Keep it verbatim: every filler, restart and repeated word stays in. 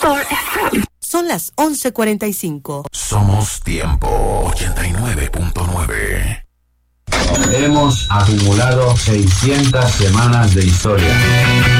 Sport F M. Son las once cuarenta y cinco. Somos Tiempo ochenta y nueve punto nueve. Hemos acumulado seiscientas semanas de historia.